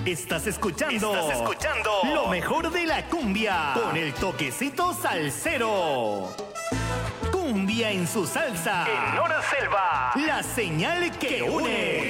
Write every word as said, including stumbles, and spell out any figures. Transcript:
Estás escuchando. Estás escuchando Lo mejor de la cumbia. Con el toquecito salsero. Cumbia en su salsa. en Hora Selva. La señal que une.